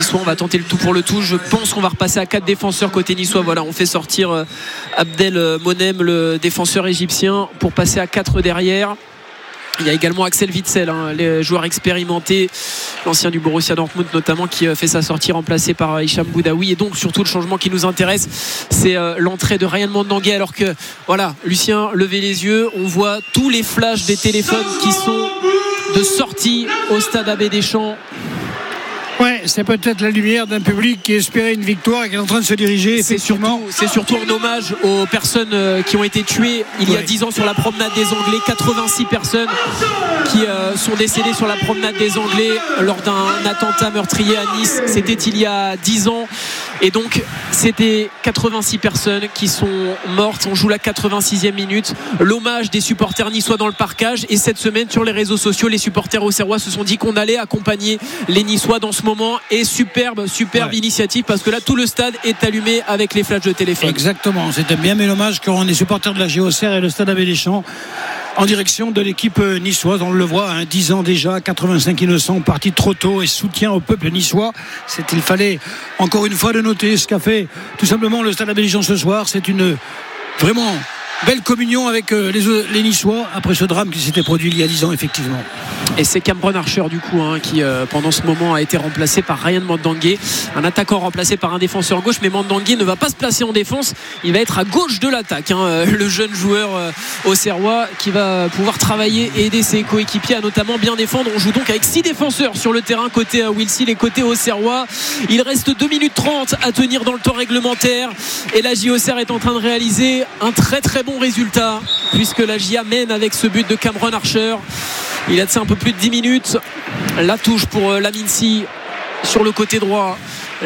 niçois. On va tenter le tout pour le tout. Je pense qu'on va repasser à 4 défenseurs côté niçois. Voilà, on fait sortir Abdel Monem, le défenseur égyptien, pour passer à 4 derrière. Il y a également Axel Witsel, les joueurs expérimentés, l'ancien du Borussia Dortmund notamment, qui fait sa sortie, remplacé par Hicham Boudaoui. Et donc surtout le changement qui nous intéresse, c'est l'entrée de Ryan Mandangé. Alors que voilà, Lucien, levez les yeux, on voit tous les flashs des téléphones qui sont de sortie au stade Abbé Deschamps. Ouais, c'est peut-être la lumière d'un public qui espérait une victoire et qui est en train de se diriger. C'est surtout un hommage aux personnes qui ont été tuées il y a 10 ans sur la promenade des Anglais. 86 personnes qui sont décédées sur la promenade des Anglais lors d'un attentat meurtrier à Nice. C'était il y a 10 ans. Et donc, c'était 86 personnes qui sont mortes. On joue la 86e minute. L'hommage des supporters niçois dans le parcage. Et cette semaine, sur les réseaux sociaux, les supporters auxerrois se sont dit qu'on allait accompagner les Niçois dans ce moment. Et superbe initiative, parce que là, tout le stade est allumé avec les flashs de téléphone. Exactement. C'était bien, mais l'hommage qu'auront les supporters de la JOCR et le stade Abbé Deschamps en direction de l'équipe niçoise. On le voit, 10 ans déjà, 85 innocents partis trop tôt, et soutien au peuple niçois. Il fallait encore une fois de noter ce qu'a fait tout simplement le stade Abbé Deschamps ce soir. C'est une vraiment belle communion avec les Niçois après ce drame qui s'était produit il y a 10 ans, effectivement. Et c'est Cameron Archer du coup qui pendant ce moment a été remplacé par Ryan Mandangé, un attaquant remplacé par un défenseur gauche. Mais Mandangé ne va pas se placer en défense, il va être à gauche de l'attaque, le jeune joueur auxerrois qui va pouvoir travailler et aider ses coéquipiers à notamment bien défendre. On joue donc avec 6 défenseurs sur le terrain côté Will-Seal et côté auxerrois. Il reste 2 minutes 30 à tenir dans le temps réglementaire, et la JOCR est en train de réaliser un très très bon résultat, puisque la JA mène avec ce but de Cameron Archer. Il a de ça un peu plus de 10 minutes. La touche pour Laminsi sur le côté droit.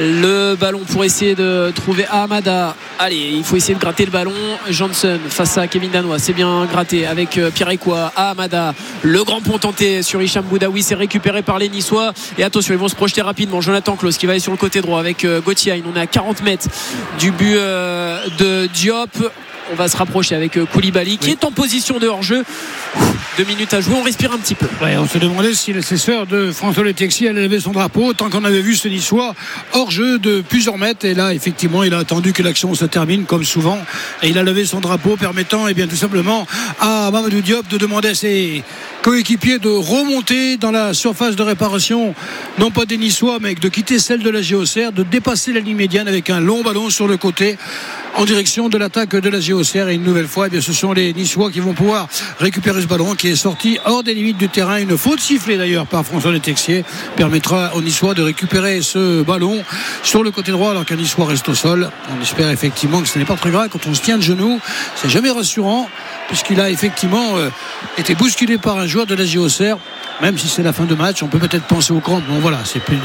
Le ballon pour essayer de trouver Ahamada. Allez, il faut essayer de gratter le ballon. Johnson face à Kevin Danois, c'est bien gratté avec Pierre Ekwa. Ahamada, le grand pont tenté sur Hicham Boudaoui, c'est récupéré par les Niçois. Et attention, ils vont se projeter rapidement. Jonathan Klaus qui va aller sur le côté droit avec Gauthier. On est à 40 mètres du but de Diop. On va se rapprocher avec Koulibaly qui est en position de hors-jeu. 2 minutes à jouer, on respire un petit peu. Ouais, on se demandait si l'assesseur de François Le Texier allait lever son drapeau, tant qu'on avait vu ce Niçois hors-jeu de plusieurs mètres. Et là, effectivement, il a attendu que l'action se termine, comme souvent, et il a levé son drapeau, permettant tout simplement à Mamadou Diop de demander à ses coéquipiers de remonter dans la surface de réparation, non pas des Niçois, mais de quitter celle de la JOCR, de dépasser la ligne médiane avec un long ballon sur le côté en direction de l'attaque de la JOCR. Et une nouvelle fois, ce sont les Niçois qui vont pouvoir récupérer ce ballon qui est sorti hors des limites du terrain. Une faute sifflée d'ailleurs par François Le Texier permettra aux Niçois de récupérer ce ballon sur le côté droit, alors qu'un Niçois reste au sol. On espère effectivement que ce n'est pas très grave. Quand on se tient de genoux, c'est jamais rassurant, puisqu'il a effectivement été bousculé par un joueur de la JOCR. Même si c'est la fin de match, on peut peut-être penser au crampes. Bon voilà, c'est plus de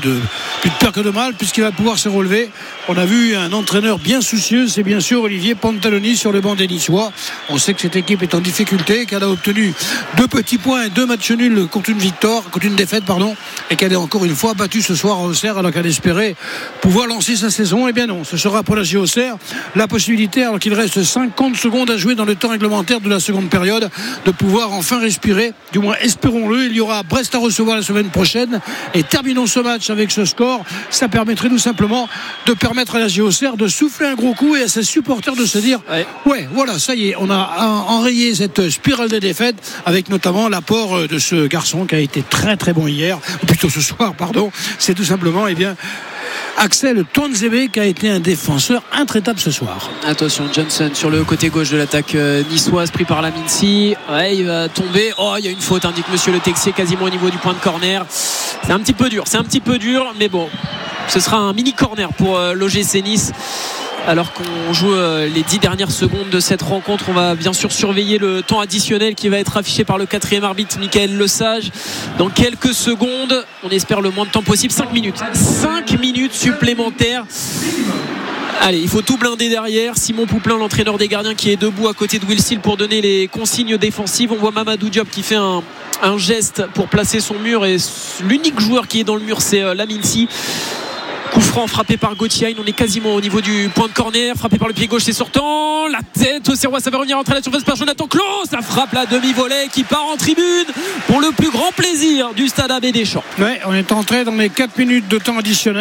peur que de mal, puisqu'il va pouvoir se relever. On a vu un entraîneur bien soucieux, c'est bien sûr Olivier Pantaloni sur le banc des Niçois. On sait que cette équipe est en difficulté, qu'elle a obtenu 2 petits points et 2 matchs nuls contre une défaite, et qu'elle est encore une fois battue ce soir à Auxerre, alors qu'elle espérait pouvoir lancer sa saison. Eh bien non, ce sera pour la JOCR la possibilité, alors qu'il reste 50 secondes à jouer dans le temps réglementaire de la seconde période, de pouvoir enfin respirer, du moins espérons-le. Il y aura Brest à recevoir la semaine prochaine, et terminons ce match avec ce score. Ça permettrait tout simplement de permettre à la JOCR de souffler un gros coup, et à ses supporters de se dire ouais voilà, ça y est, on a enrayé cette spirale des défaites, avec notamment l'apport de ce garçon qui a été très très bon hier, ou plutôt ce soir, c'est tout simplement Axel Tuanzebe, qui a été un défenseur intraitable ce soir. Attention, Johnson sur le côté gauche de l'attaque niçoise, pris par Laminsi. Il va tomber. Il y a une faute, indique monsieur Le Texier, quasiment au niveau du point de corner. C'est un petit peu dur, mais bon, ce sera un mini corner pour l'OGC Nice. Alors qu'on joue les 10 dernières secondes de cette rencontre. On va bien sûr surveiller le temps additionnel qui va être affiché par le 4e arbitre Michael Lesage dans quelques secondes. On espère le moins de temps possible. 5 minutes supplémentaires. Allez, il faut tout blinder derrière. Simon Pouplin, l'entraîneur des gardiens, qui est debout à côté de Will-Seal pour donner les consignes défensives. On voit Mamadou Diop qui fait un geste pour placer son mur, et l'unique joueur qui est dans le mur, c'est Laminsi. Coup franc frappé par Gauthier. On est quasiment au niveau du point de corner. Frappé par le pied gauche, c'est sortant. La tête au Serrois, ça va revenir entre la surface par Jonathan Klaus. Ça frappe la demi-volée qui part en tribune pour le plus grand plaisir du stade Abbé Deschamps. On est entré dans les 4 minutes de temps additionnel.